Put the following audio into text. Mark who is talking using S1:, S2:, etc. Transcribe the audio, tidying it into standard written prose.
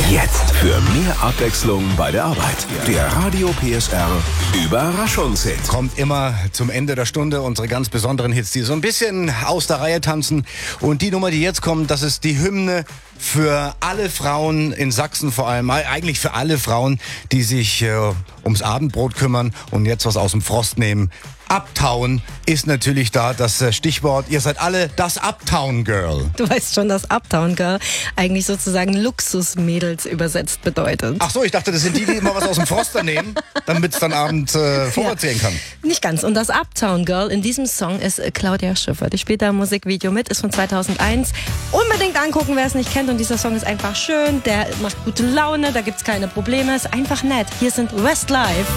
S1: Jetzt für mehr Abwechslung bei der Arbeit. Der Radio PSR Überraschungshit.
S2: Kommt immer zum Ende der Stunde unsere ganz besonderen Hits, die so ein bisschen aus der Reihe tanzen. Und die Nummer, die jetzt kommt, das ist die Hymne für alle Frauen in Sachsen vor allem. Eigentlich für alle Frauen, die sich ums Abendbrot kümmern und jetzt was aus dem Frost nehmen. Uptown ist natürlich da das Stichwort. Ihr seid alle das Uptown Girl.
S3: Du weißt schon, dass Uptown Girl eigentlich sozusagen Luxusmädels übersetzt bedeutet.
S2: Ach so, ich dachte, das sind die immer was aus dem Froster nehmen, damit es dann abends vorwärts gehen kann.
S3: Nicht ganz. Und das Uptown Girl in diesem Song ist Claudia Schiffer. Die spielt da im Musikvideo mit, ist von 2001. Unbedingt angucken, wer es nicht kennt. Und dieser Song ist einfach schön, der macht gute Laune, da gibt's keine Probleme, ist einfach nett. Hier sind Westlife.